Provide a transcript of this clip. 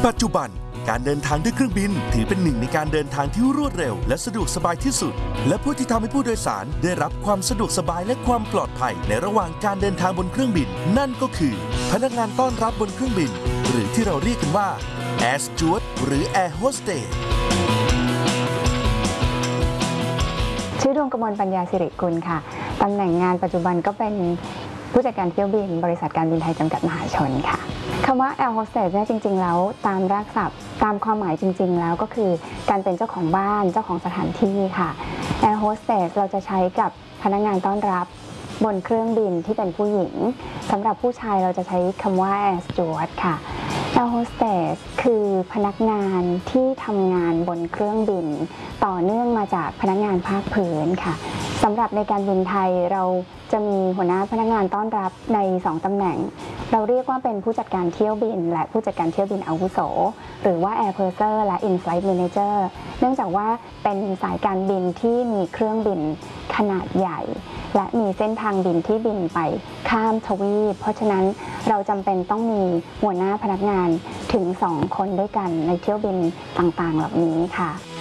ปัจจุบันการเดินทางด้วยเครื่องบินถือเป็นหนึ่งในการเดินทางที่รวดเร็วและสะดวกสบายที่สุดและผู้ที่ทำให้ผู้โดยสารได้รับความสะดวกสบายและความปลอดภัยในระหว่างการเดินทางบนเครื่องบินนั่นก็คือพนักงานต้อนรับบนเครื่องบินหรือที่เราเรียกกันว่า Air Steward หรือ Air Hostess ชื่อดวงกมลปัญญาสิริกุลค่ะตำแหน่งงานปัจจุบันก็เป็นผู้จัดการเที่ยวบินบริษัทการบินไทยจำกัดมหาชนค่ะคำว่า Air Hostess เนี่ยจริงๆแล้วตามรากศัพท์ตามความหมายจริงๆแล้วก็คือการเป็นเจ้าของบ้านเจ้าของสถานที่ค่ะ Air Hostess เราจะใช้กับพนักงานต้อนรับบนเครื่องบินที่เป็นผู้หญิงสำหรับผู้ชายเราจะใช้คำว่า Air Steward ค่ะ Air Hostess คือพนักงานที่ทำงานบนเครื่องบินต่อเนื่องมาจากพนักงานภาคพื้นค่ะสำหรับในการบินไทยเราจะมีหัวหน้าพนักงานต้อนรับใน2ตำแหน่งเราเรียกว่าเป็นผู้จัดการเที่ยวบินและผู้จัดการเที่ยวบินอาวุโสหรือว่า Air Purser และ In-Flight Manager เนื่องจากว่าเป็นสายการบินที่มีเครื่องบินขนาดใหญ่และมีเส้นทางบินที่บินไปข้ามทวีปเพราะฉะนั้นเราจำเป็นต้องมีหัวหน้าพนักงานถึง2 คนด้วยกันในเที่ยวบินต่างๆเหล่านี้ค่ะ